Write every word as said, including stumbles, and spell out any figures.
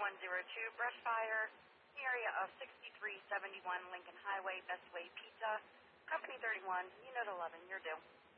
one zero two, brush fire, in the area of sixty-three seventy-one Lincoln Highway, Best Way Pizza, Company thirty-one, Unit eleven, you're due.